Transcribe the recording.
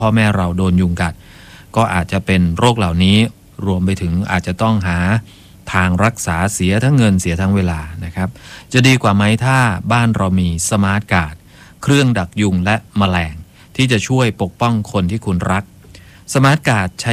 พ่อแม่เราโดนยุงกัดก็อาจจะเป็นโรคเหล่านี้รวมไปถึงอาจจะต้องหาทางรักษาเสียทั้งเงินเสียทั้งเวลานะครับจะดีกว่าไหมถ้าบ้านเรามีสมาร์ทการ์ดเครื่องดักยุงและแมลงที่จะช่วยปกป้องคนที่คุณรักสมาร์ทการ์ดใช้